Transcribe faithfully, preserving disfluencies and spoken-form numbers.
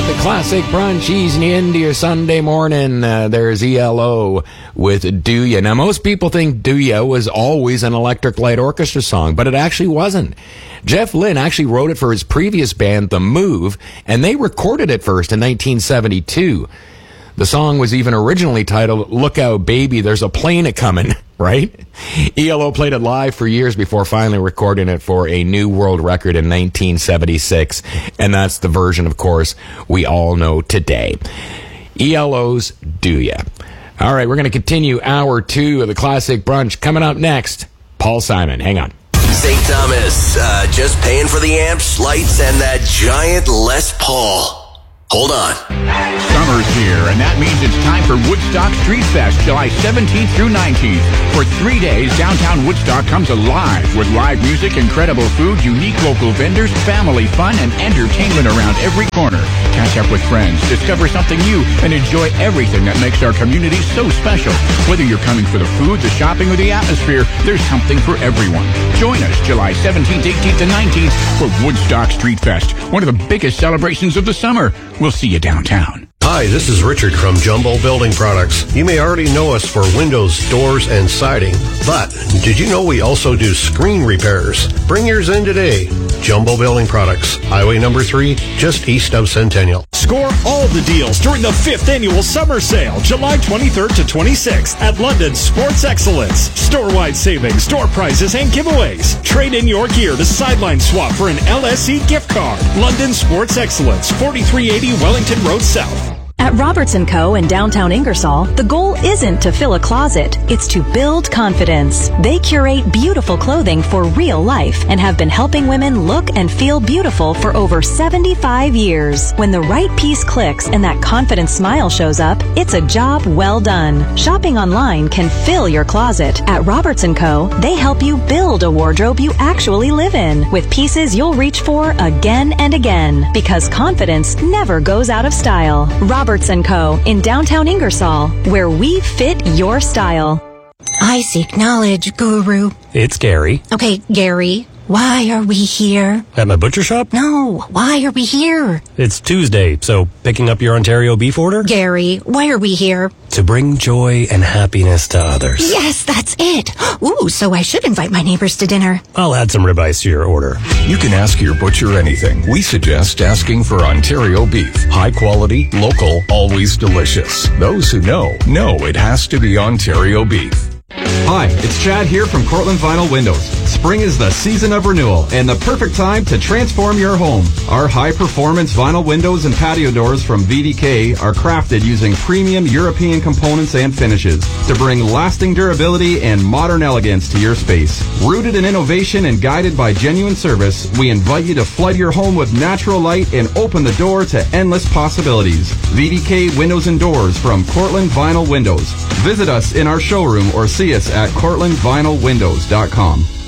the classic brunch easing you into your Sunday morning. Uh, there's E L O with Do Ya. Now, most people think Do Ya was always an Electric Light Orchestra song, but it actually wasn't. Jeff Lynne actually wrote it for his previous band, The Move, and they recorded it first in nineteen seventy-two. The song was even originally titled Look Out Baby, There's a Plane A-Comin', right? E L O played it live for years before finally recording it for a new world record in nineteen seventy-six. And that's the version, of course, we all know today. E L O's Do Ya. All right, we're going to continue hour two of the Classic Brunch. Coming up next, Paul Simon. Hang on. Saint Thomas, uh, just paying for the amps, lights, and that giant Les Paul. Hold on. Summer's here, and that means it's time for Woodstock Street Fest, July seventeenth through nineteenth. For three days, downtown Woodstock comes alive with live music, incredible food, unique local vendors, family fun, and entertainment around every corner. Catch up with friends, discover something new, and enjoy everything that makes our community so special. Whether you're coming for the food, the shopping, or the atmosphere, there's something for everyone. Join us July seventeenth, eighteenth, and nineteenth for Woodstock Street Fest, one of the biggest celebrations of the summer. We'll see you downtown. Hi, this is Richard from Jumbo Building Products. You may already know us for windows, doors, and siding, but did you know we also do screen repairs? Bring yours in today. Jumbo Building Products, Highway number three, just east of Centennial. Score all the deals during the fifth Annual Summer Sale, July twenty-third to twenty-sixth at London Sports Excellence. Store-wide savings, store prizes, and giveaways. Trade in your gear to sideline swap for an L S E gift card. London Sports Excellence, forty-three eighty Wellington Road South. At Roberts and Co. in downtown Ingersoll, the goal isn't to fill a closet, it's to build confidence. They curate beautiful clothing for real life and have been helping women look and feel beautiful for over seventy-five years. When the right piece clicks and that confident smile shows up, it's a job well done. Shopping online can fill your closet. At Roberts and Co., they help you build a wardrobe you actually live in with pieces you'll reach for again and again because confidence never goes out of style. Roberts and Co. in downtown Ingersoll, where we fit your style. I seek knowledge, Guru. It's Gary. Okay, Gary, why are we here? At my butcher shop? No, why are we here? It's Tuesday, so picking up your Ontario beef order? Gary, why are we here? To bring joy and happiness to others. Yes, that's it. Ooh, so I should invite my neighbors to dinner. I'll add some ribeyes to your order. You can ask your butcher anything. We suggest asking for Ontario beef. High quality, local, always delicious. Those who know, know it has to be Ontario beef. Hi, it's Chad here from Cortland Vinyl Windows. Spring is the season of renewal and the perfect time to transform your home. Our high-performance vinyl windows and patio doors from V D K are crafted using premium European components and finishes to bring lasting durability and modern elegance to your space. Rooted in innovation and guided by genuine service, we invite you to flood your home with natural light and open the door to endless possibilities. V D K Windows and Doors from Cortland Vinyl Windows. Visit us in our showroom or see us at cortland vinyl windows dot com.